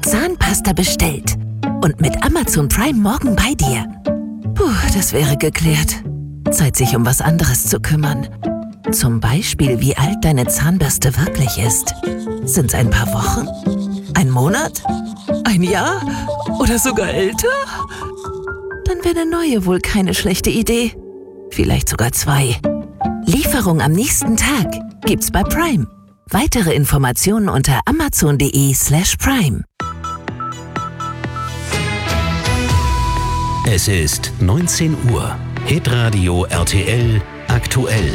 Zahnpasta bestellt. Und mit Amazon Prime morgen bei dir. Puh, das wäre geklärt. Zeit, sich um was anderes zu kümmern. Zum Beispiel, wie alt deine Zahnbürste wirklich ist. Sind's ein paar Wochen? Ein Monat? Ein Jahr? Oder sogar älter? Dann wäre eine neue wohl keine schlechte Idee. Vielleicht sogar 2. Lieferung am nächsten Tag gibt's bei Prime. Weitere Informationen unter amazon.de/prime. Es ist 19 Uhr. Hitradio RTL aktuell.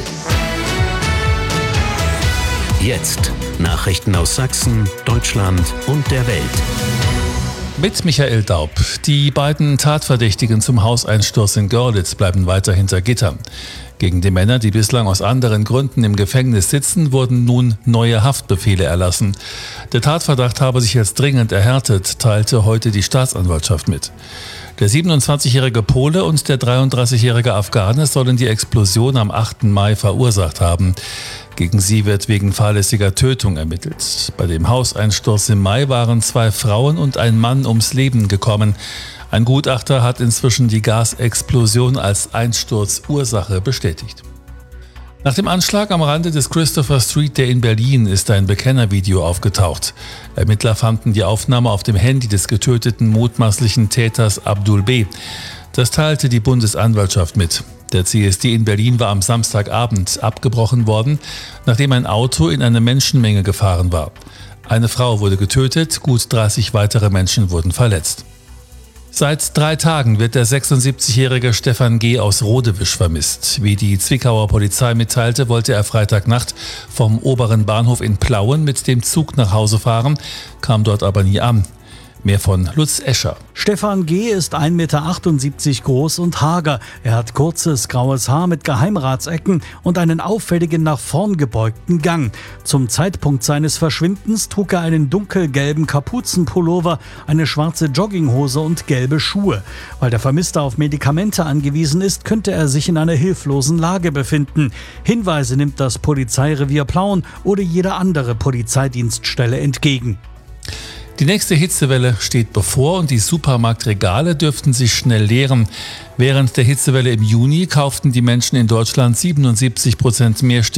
Jetzt Nachrichten aus Sachsen, Deutschland und der Welt. Mit Michael Daub. Die beiden Tatverdächtigen zum Hauseinsturz in Görlitz bleiben weiter hinter Gittern. Gegen die Männer, die bislang aus anderen Gründen im Gefängnis sitzen, wurden nun neue Haftbefehle erlassen. Der Tatverdacht habe sich jetzt dringend erhärtet, teilte heute die Staatsanwaltschaft mit. Der 27-jährige Pole und der 33-jährige Afghane sollen die Explosion am 8. Mai verursacht haben. Gegen sie wird wegen fahrlässiger Tötung ermittelt. Bei dem Hauseinsturz im Mai waren 2 Frauen und ein Mann ums Leben gekommen. Ein Gutachter hat inzwischen die Gasexplosion als Einsturzursache bestätigt. Nach dem Anschlag am Rande des Christopher Street Day in Berlin ist ein Bekennervideo aufgetaucht. Ermittler fanden die Aufnahme auf dem Handy des getöteten mutmaßlichen Täters Abdul B. Das teilte die Bundesanwaltschaft mit. Der CSD in Berlin war am Samstagabend abgebrochen worden, nachdem ein Auto in eine Menschenmenge gefahren war. Eine Frau wurde getötet, gut 30 weitere Menschen wurden verletzt. Seit 3 Tagen wird der 76-jährige Stefan G. aus Rodewisch vermisst. Wie die Zwickauer Polizei mitteilte, wollte er Freitagnacht vom oberen Bahnhof in Plauen mit dem Zug nach Hause fahren, kam dort aber nie an. Mehr von Lutz Escher. Stefan G. ist 1,78 Meter groß und hager. Er hat kurzes graues Haar mit Geheimratsecken und einen auffälligen nach vorn gebeugten Gang. Zum Zeitpunkt seines Verschwindens trug er einen dunkelgelben Kapuzenpullover, eine schwarze Jogginghose und gelbe Schuhe. Weil der Vermisste auf Medikamente angewiesen ist, könnte er sich in einer hilflosen Lage befinden. Hinweise nimmt das Polizeirevier Plauen oder jede andere Polizeidienststelle entgegen. Die nächste Hitzewelle steht bevor und die Supermarktregale dürften sich schnell leeren. Während der Hitzewelle im Juni kauften die Menschen in Deutschland 77% mehr